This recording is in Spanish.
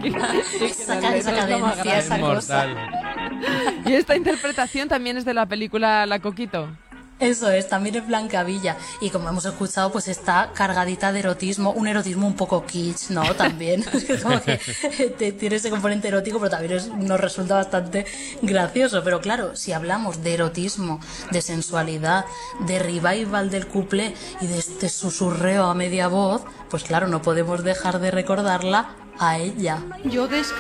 Esa cadencia, esa cosa. Y esta interpretación también es de la película La Coquito. Eso es, también es Blancavilla. Y como hemos escuchado, pues está cargadita de erotismo, un erotismo un poco kitsch, ¿no? También. Como que tiene ese componente erótico, pero también nos resulta bastante gracioso. Pero claro, si hablamos de erotismo, de sensualidad, de revival del couplé y de este susurreo a media voz, pues claro, no podemos dejar de recordarla a ella. Yo